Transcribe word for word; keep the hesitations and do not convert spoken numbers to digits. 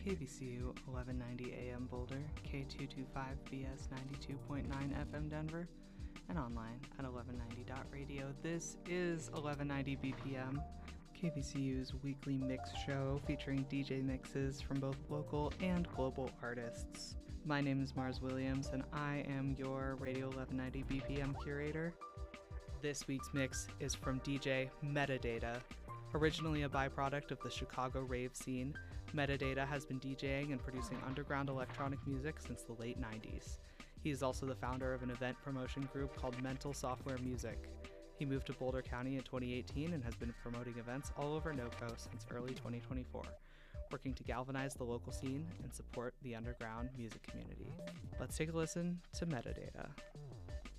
K B C U eleven ninety A M Boulder, K two twenty-five B S ninety-two point nine F M Denver, and online at eleven ninety dot radio. This is eleven ninety B P M, K B C U's weekly mix show featuring D J mixes from both local and global artists. My name is Mars Williams, and I am your Radio eleven ninety B P M curator. This week's mix is from D J Metadata. Originally a byproduct of the Chicago rave scene, Metadata has been DJing and producing underground electronic music since the late nineties. He is also the founder of an event promotion group called Mental Software Music. He moved to Boulder County in twenty eighteen and has been promoting events all over NoCo since early twenty twenty-four, working to galvanize the local scene and support the underground music community. Let's take a listen to Metadata.